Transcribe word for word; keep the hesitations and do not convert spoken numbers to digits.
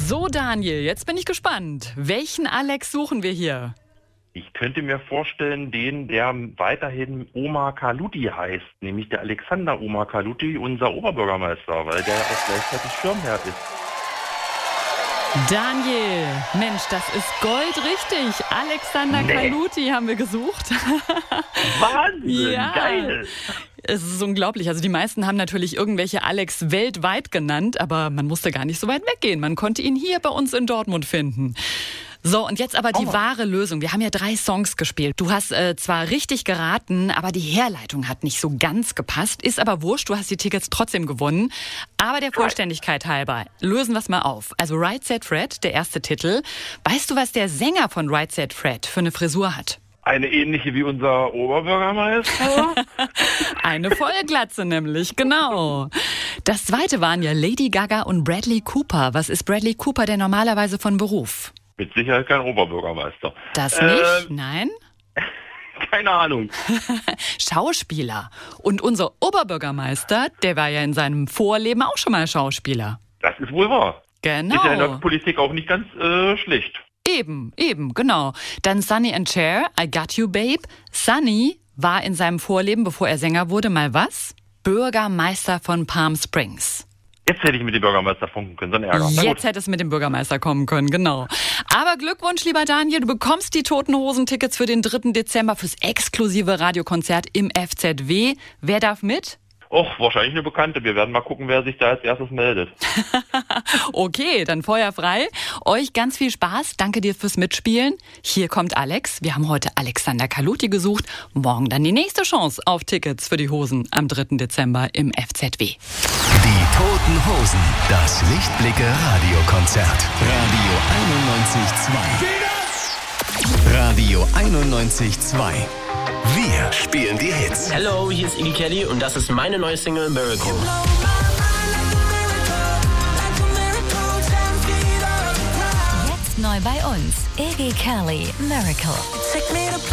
So, Daniel, jetzt bin ich gespannt. Welchen Alex suchen wir hier? Ich könnte mir vorstellen, den, der weiterhin Omar Kaluti heißt, nämlich der Alexander Omar Kaluti, unser Oberbürgermeister, weil der auch gleichzeitig Schirmherr ist. Daniel, Mensch, das ist goldrichtig. Alexander Nee. Kaluti haben wir gesucht. Wahnsinn, Ja. geil! Es ist unglaublich. Also die meisten haben natürlich irgendwelche Alex weltweit genannt, aber man musste gar nicht so weit weggehen. Man konnte ihn hier bei uns in Dortmund finden. So, und jetzt aber die Oh. wahre Lösung. Wir haben ja drei Songs gespielt. Du hast äh, zwar richtig geraten, aber die Herleitung hat nicht so ganz gepasst. Ist aber wurscht, du hast die Tickets trotzdem gewonnen. Aber der Vollständigkeit halber, lösen wir es mal auf. Also Right Said Fred, der erste Titel. Weißt du, was der Sänger von Right Said Fred für eine Frisur hat? Eine ähnliche wie unser Oberbürgermeister. Eine Vollglatze nämlich, genau. Das zweite waren ja Lady Gaga und Bradley Cooper. Was ist Bradley Cooper denn normalerweise von Beruf? Mit Sicherheit kein Oberbürgermeister. Das nicht? Ähm, Nein? Keine Ahnung. Schauspieler. Und unser Oberbürgermeister, der war ja in seinem Vorleben auch schon mal Schauspieler. Das ist wohl wahr. Genau. Ist ja in der Politik auch nicht ganz äh, schlecht. Eben, eben, genau. Dann Sonny and Cher, I Got You Babe. Sonny war in seinem Vorleben, bevor er Sänger wurde, mal was? Bürgermeister von Palm Springs. Jetzt hätte ich mit dem Bürgermeister funken können, so ein Ärger. Na gut. Jetzt hätte es mit dem Bürgermeister kommen können, genau. Aber Glückwunsch, lieber Daniel, du bekommst die Toten Hosen-Tickets für den dritten Dezember fürs exklusive Radiokonzert im F Z W. Wer darf mit? Och, wahrscheinlich eine Bekannte. Wir werden mal gucken, wer sich da als erstes meldet. Okay, dann Feuer frei. Euch ganz viel Spaß. Danke dir fürs Mitspielen. Hier kommt Alex. Wir haben heute Alexander Kaluti gesucht. Morgen dann die nächste Chance auf Tickets für die Hosen am dritten Dezember im F Z W. Die Toten Hosen, das Lichtblicke-Radiokonzert. Radio einundneunzig Komma zwei. Radio einundneunzig Komma zwei. Wir spielen die Hits. Hallo, hier ist Iggy Kelly und das ist meine neue Single Miracle. Jetzt neu bei uns. Iggy Kelly, Miracle.